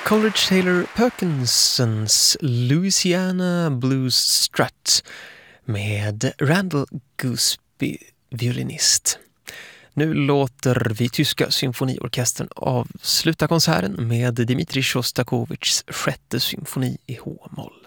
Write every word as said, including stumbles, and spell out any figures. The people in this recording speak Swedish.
Coleridge Taylor Perkinsons Louisiana Blues Strut med Randall Gooseby, violinist. Nu låter vi tyska symfoniorkestern avsluta konserten med Dmitrij Sjostakovitjs sjätte symfoni i H-moll.